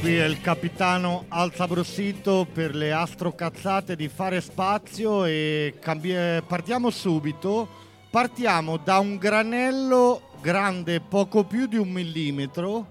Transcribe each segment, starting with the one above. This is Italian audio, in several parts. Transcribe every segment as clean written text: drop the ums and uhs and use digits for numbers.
Qui è il capitano Alzabrossito per le astrocazzate di Fare Spazio e partiamo subito. Partiamo da un granello grande poco più di 1 millimetro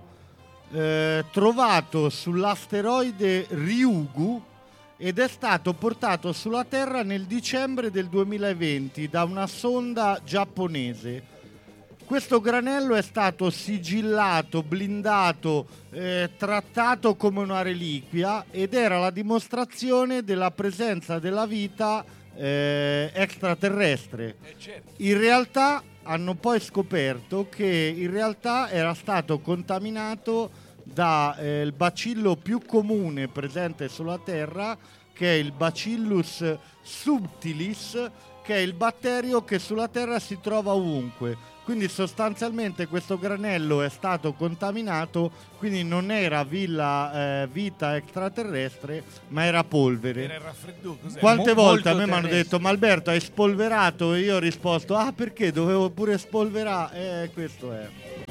trovato sull'asteroide Ryugu ed è stato portato sulla Terra nel dicembre del 2020 da una sonda giapponese. Questo granello è stato sigillato, blindato, trattato come una reliquia ed era la dimostrazione della presenza della vita extraterrestre. In realtà hanno poi scoperto che in realtà era stato contaminato dal bacillo più comune presente sulla Terra, che è il Bacillus subtilis, che è il batterio che sulla Terra si trova ovunque. Quindi sostanzialmente questo granello è stato contaminato, quindi non era vita extraterrestre, ma era polvere. Era il raffreddore. Quante volte a me mi hanno detto: ma Alberto, hai spolverato? E io ho risposto: ah, perché dovevo pure spolverare? Questo è.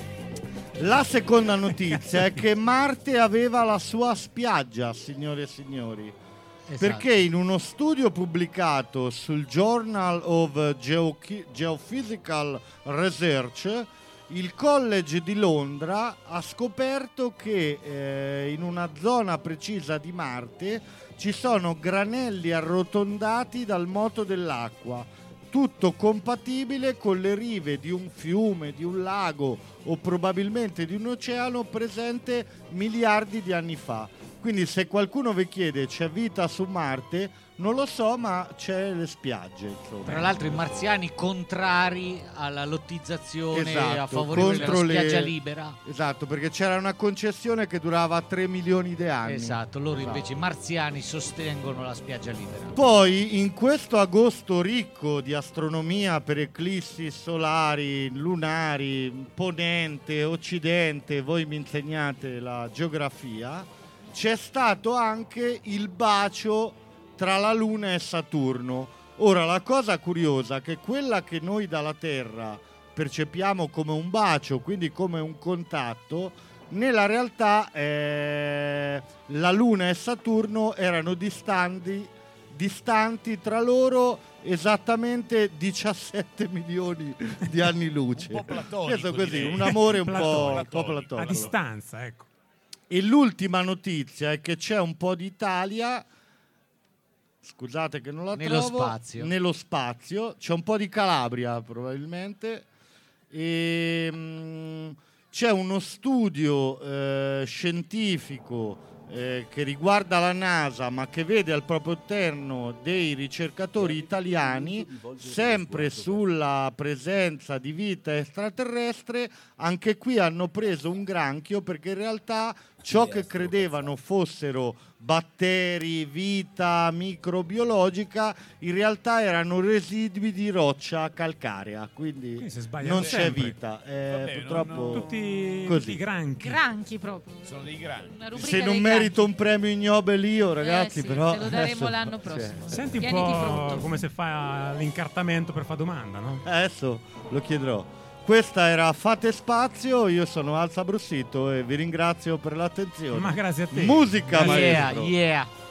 La seconda notizia è che Marte aveva la sua spiaggia, signore e signori. Esatto. Perché in uno studio pubblicato sul Journal of Geophysical Research, il College di Londra ha scoperto che in una zona precisa di Marte ci sono granelli arrotondati dal moto dell'acqua, tutto compatibile con le rive di un fiume, di un lago o probabilmente di un oceano presente miliardi di anni fa. Quindi se qualcuno vi chiede c'è vita su Marte, non lo so, ma c'è le spiagge, insomma. Tra l'altro i marziani contrari alla lottizzazione, esatto, a favorire la spiaggia libera. Esatto, perché c'era una concessione che durava 3 milioni di anni. Esatto, loro invece i marziani sostengono la spiaggia libera. Poi in questo agosto ricco di astronomia per eclissi solari, lunari, ponente, occidente, voi mi insegnate la geografia, c'è stato anche il bacio tra la Luna e Saturno. Ora, la cosa curiosa è che quella che noi dalla Terra percepiamo come un bacio, quindi come un contatto, nella realtà la Luna e Saturno erano distanti tra loro esattamente 17 milioni di anni luce. Un po' platonico. Questo così, direi. un amore un po' platonico. A distanza, ecco. E l'ultima notizia è che c'è un po' di Italia, scusate che non la trovo, nello spazio, c'è un po' di Calabria probabilmente, e c'è uno studio scientifico che riguarda la NASA, ma che vede al proprio interno dei ricercatori italiani, sempre sulla presenza di vita extraterrestre. Anche qui hanno preso un granchio, perché in realtà ciò che credevano fossero batteri, vita microbiologica, in realtà erano residui di roccia calcarea, quindi non c'è sempre. Vita. Vabbè, purtroppo Tutti così. granchi. Granchi proprio. Sono dei grandi. Una rubrica Se non dei merito un premio Nobel io, ragazzi, sì, però te lo daremo adesso- l'anno prossimo. Senti un Tieniti po' pronto. come se fa l'incartamento per fare domanda, no? Adesso lo chiederò. Questa era Fate Spazio, io sono Alzabrossito e vi ringrazio per l'attenzione. Ma grazie a te. Musica, Yeah, maestro. yeah.